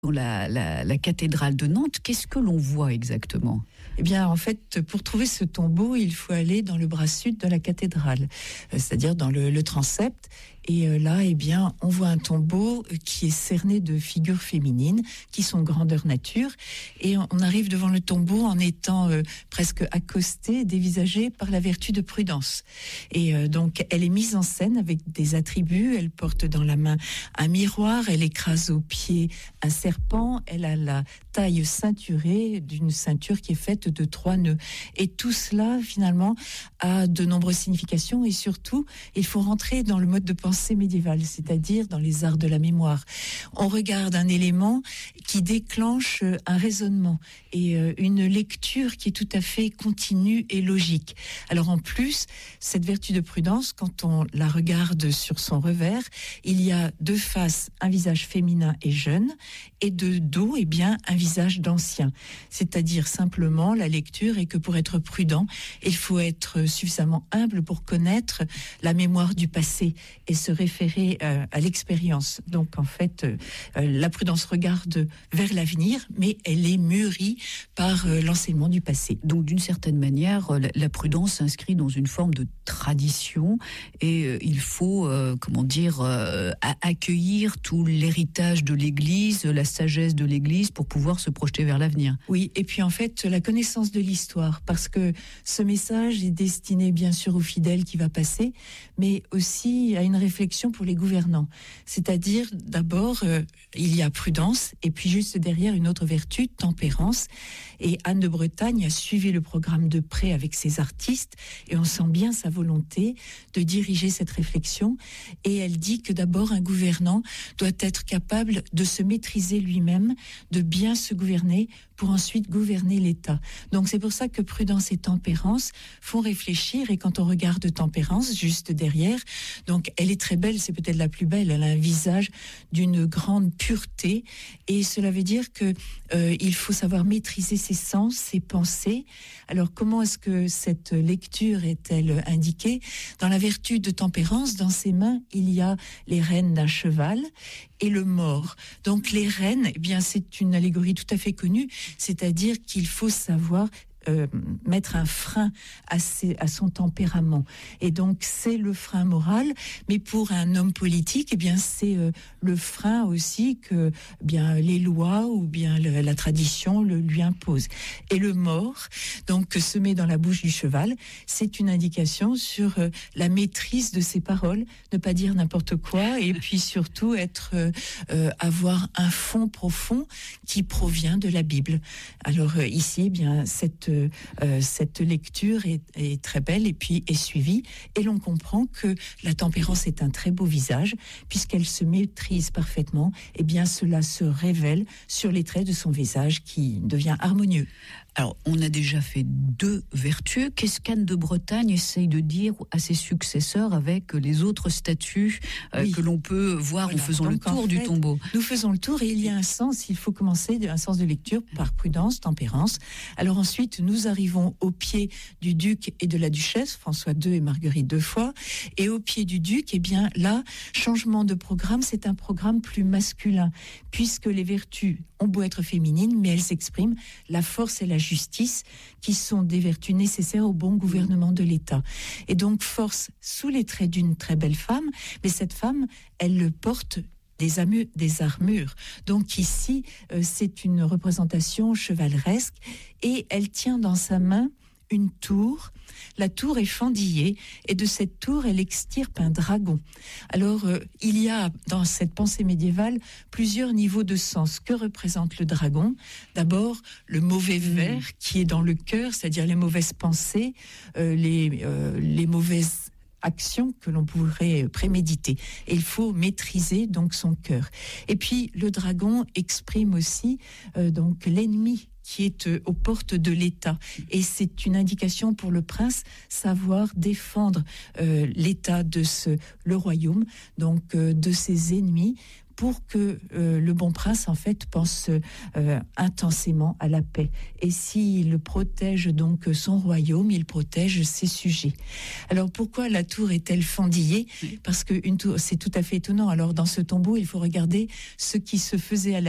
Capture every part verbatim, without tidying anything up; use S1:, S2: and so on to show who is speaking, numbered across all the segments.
S1: Dans la, la, la cathédrale de Nantes, qu'est-ce que l'on voit exactement ?
S2: Eh bien, en fait, pour trouver ce tombeau, il faut aller dans le bras sud de la cathédrale, c'est-à-dire dans le, le transept. Et là, eh bien, on voit un tombeau qui est cerné de figures féminines qui sont grandeur nature. Et on arrive devant le tombeau en étant euh, presque accosté, dévisagé par la vertu de Prudence. Et euh, donc, elle est mise en scène avec des attributs. Elle porte dans la main un miroir. Elle écrase au pied un serpent. Elle a la taille ceinturée d'une ceinture qui est faite de trois nœuds. Et tout cela, finalement, a de nombreuses significations. Et surtout, il faut rentrer dans le mode de pensée médiévale, c'est-à-dire dans les arts de la mémoire. On regarde un élément qui déclenche un raisonnement et une lecture qui est tout à fait continue et logique. Alors en plus, cette vertu de Prudence, quand on la regarde sur son revers, il y a de face un visage féminin et jeune, et de dos, eh bien, un visage d'ancien. C'est-à-dire simplement, la lecture est que pour être prudent, il faut être suffisamment humble pour connaître la mémoire du passé et se référer euh, à l'expérience. Donc en fait, euh, la prudence regarde vers l'avenir, mais elle est mûrie par euh, l'enseignement du passé.
S1: Donc d'une certaine manière, la, la prudence s'inscrit dans une forme de tradition et euh, il faut, euh, comment dire, euh, accueillir tout l'héritage de l'Église, la sagesse de l'Église pour pouvoir se projeter vers l'avenir.
S2: Oui, et puis en fait, la connaissance de l'histoire, parce que ce message est destiné bien sûr aux fidèles qui va passer, mais aussi à une réflexion pour les gouvernants. C'est-à-dire, d'abord, euh, il y a prudence, et puis juste derrière, une autre vertu, tempérance. Et Anne de Bretagne a suivi le programme de près avec ses artistes, et on sent bien sa volonté de diriger cette réflexion. Et elle dit que d'abord, un gouvernant doit être capable de se maîtriser lui-même, de bien se gouverner, pour ensuite gouverner l'État. Donc c'est pour ça que prudence et tempérance font réfléchir, et quand on regarde tempérance, juste derrière, donc elle est très belle, c'est peut-être la plus belle, elle a un visage d'une grande pureté, et cela veut dire que euh, il faut savoir maîtriser ses sens, ses pensées. Alors comment est-ce que cette lecture est-elle indiquée ? Dans la vertu de tempérance, dans ses mains, il y a les rênes d'un cheval et le mors. Donc les rênes, eh bien c'est une allégorie tout à fait connue, c'est-à-dire qu'il faut savoir Euh, mettre un frein à, ses, à son tempérament. Et donc, c'est le frein moral, mais pour un homme politique, eh bien, c'est euh, le frein aussi que eh bien, les lois ou bien le, la tradition le, lui imposent. Et le mors, donc, se met dans la bouche du cheval, c'est une indication sur euh, la maîtrise de ses paroles, ne pas dire n'importe quoi, et puis surtout être, euh, euh, avoir un fond profond qui provient de la Bible. Alors, euh, ici, eh bien, cette Euh, cette lecture est, est très belle et puis est suivie, et l'on comprend que la tempérance est un très beau visage puisqu'elle se maîtrise parfaitement. Et bien cela se révèle sur les traits de son visage qui devient harmonieux.
S1: Alors, on a déjà fait deux vertus. Qu'est-ce qu'Anne de Bretagne essaye de dire à ses successeurs avec les autres statues euh, oui. que l'on peut voir voilà. en faisant Donc, le tour en fait, du tombeau ?
S2: Nous faisons le tour, et il y a un sens, il faut commencer un sens de lecture par prudence, tempérance. Alors ensuite, nous arrivons au pied du duc et de la duchesse, François deux et Marguerite deux fois. Et au pied du duc, eh bien là, changement de programme, c'est un programme plus masculin, puisque les vertus ont beau être féminines, mais elles expriment la force et la justice, qui sont des vertus nécessaires au bon gouvernement de l'État. Et donc, force sous les traits d'une très belle femme, mais cette femme, elle le porte des, amu- des armures. Donc ici, euh, c'est une représentation chevaleresque, et elle tient dans sa main une tour. La tour est fendillée, et de cette tour, elle extirpe un dragon. Alors, euh, il y a dans cette pensée médiévale plusieurs niveaux de sens. Que représente le dragon ? D'abord, le mauvais ver qui est dans le cœur, c'est-à-dire les mauvaises pensées, euh, les, euh, les mauvaises actions que l'on pourrait préméditer. Et il faut maîtriser donc son cœur. Et puis, le dragon exprime aussi euh, donc l'ennemi qui est euh, aux portes de l'État. Et c'est une indication pour le prince, savoir défendre euh, l'État de ce, le royaume, donc euh, de ses ennemis, pour que euh, le bon prince, en fait, pense euh, intensément à la paix. Et s'il protège donc son royaume, il protège ses sujets. Alors, pourquoi la tour est-elle fendillée ? Parce que une tour, c'est tout à fait étonnant. Alors, dans ce tombeau, il faut regarder ce qui se faisait à l'habitude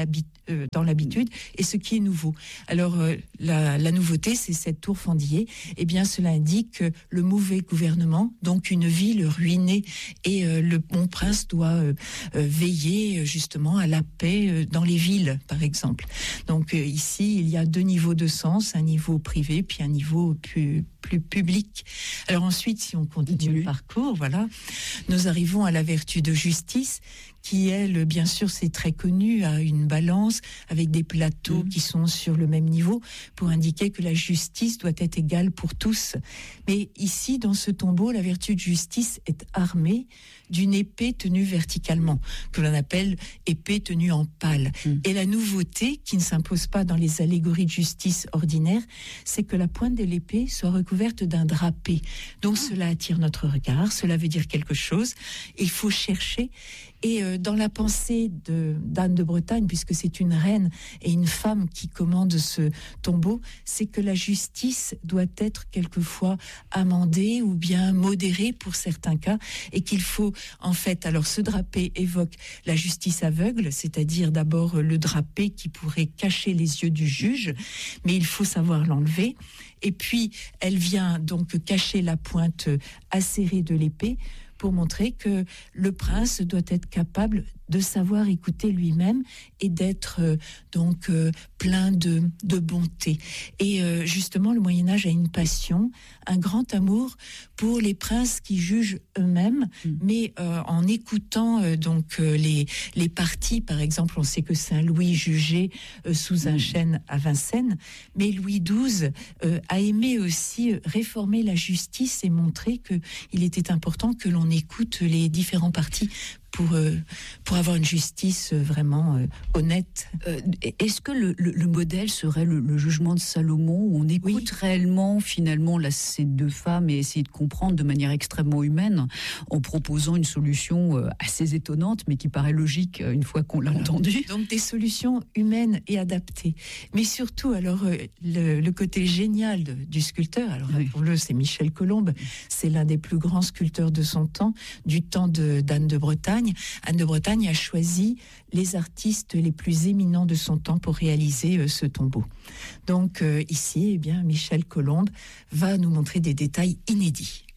S2: euh, dans l'habitude et ce qui est nouveau. Alors euh, la, la nouveauté, c'est cette tour fendillée. Eh bien, cela indique que le mauvais gouvernement, donc une ville ruinée, et euh, le bon prince doit euh, euh, veiller justement à la paix euh, dans les villes, par exemple. Donc euh, ici, il y a deux niveaux de sens, un niveau privé puis un niveau plus, plus public. Alors ensuite, si on continue le parcours, voilà, nous arrivons à la vertu de justice, qui, elle, bien sûr, c'est très connu, a une balance avec des plateaux mmh. qui sont sur le même niveau pour indiquer que la justice doit être égale pour tous. Mais ici, dans ce tombeau, la vertu de justice est armée d'une épée tenue verticalement, que l'on appelle épée tenue en pale. Mmh. Et la nouveauté, qui ne s'impose pas dans les allégories de justice ordinaires, c'est que la pointe de l'épée soit recouverte d'un drapé. Donc mmh. cela attire notre regard, cela veut dire quelque chose. Il faut chercher. Et euh, dans la pensée de, d'Anne de Bretagne, puisque c'est une reine et une femme qui commande ce tombeau, c'est que la justice doit être quelquefois amendée ou bien modérée pour certains cas, et qu'il faut en fait, alors ce drapé évoque la justice aveugle, c'est-à-dire d'abord le drapé qui pourrait cacher les yeux du juge, mais il faut savoir l'enlever. Et puis, elle vient donc cacher la pointe acérée de l'épée pour montrer que le prince doit être capable de savoir écouter lui-même et d'être euh, donc euh, plein de, de bonté. Et euh, justement, le Moyen-Âge a une passion, un grand amour pour les princes qui jugent eux-mêmes, mmh. mais euh, en écoutant euh, donc euh, les, les parties. Par exemple, on sait que Saint-Louis jugeait euh, sous un chêne à Vincennes, mais Louis douze euh, a aimé aussi réformer la justice et montrer qu'il était important que l'on écoute les différents partis pour, euh, pour avoir une justice vraiment euh, honnête.
S1: Euh, est-ce que le, le, le modèle serait le, le jugement de Salomon, où on écoute oui. réellement finalement là, ces deux femmes et essayer de comprendre de manière extrêmement humaine, en proposant une solution euh, assez étonnante, mais qui paraît logique euh, une fois qu'on l'a
S2: alors,
S1: entendue.
S2: Donc des solutions humaines et adaptées. Mais surtout, alors euh, le, le côté génial de, du sculpteur, alors oui. pour le c'est Michel Colombe, c'est l'un des plus grands sculpteurs de son temps, du temps de, d'Anne de Bretagne. Anne de Bretagne a choisi les artistes les plus éminents de son temps pour réaliser euh, ce tombeau. Donc euh, ici, eh bien, Michel Colombe va nous montrer des détails inédits.